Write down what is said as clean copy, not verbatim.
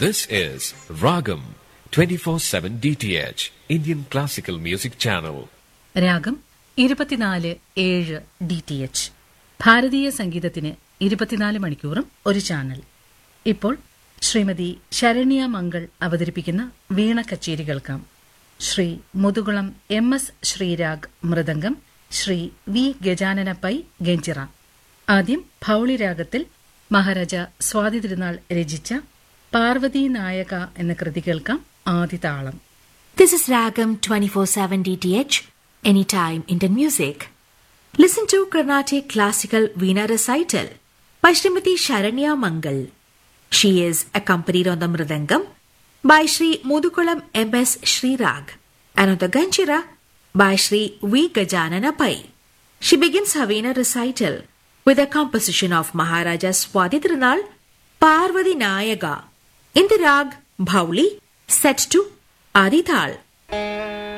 This is Ragam 24/7 DTH Indian Classical Music Channel. രാഗം 24/7 DTH ഭാരതീയ സംഗീതത്തിന് 24 മണിക്കൂറും ഒരു ചാനൽ. ഇപ്പോൾ ശ്രീമതി ശരണ്യ മംഗൾ അവതരിപ്പിക്കുന്ന വീണ കച്ചേരി കേൾക്കാം. Shri Muthukulam MS Sreerag mridangam, Shri V Gajanana pi ganjira. ആദ്യം ഭൗളി രാഗത്തിൽ മഹാരാജ സ്വാതി തിരുനാൾ രചിച്ച പാർവതി നായക എന്ന കൃതി കേൾക്കാം. ആദിതാളം. This is Ragam 24/7 DTH, anytime Indian music. Listen to Carnatic Classical Veena Recital by Srimati Sharanya Mangal. She is accompanied on the Mridangam by Sri Mudukulam MS Srirag and on the Ganchira by Sri V. Gajanana Pai. She begins her Veena recital with a composition of Maharaja Swati Tirunal, Parvati Nayaga, in the rag Bhauli, set to Adi Tal.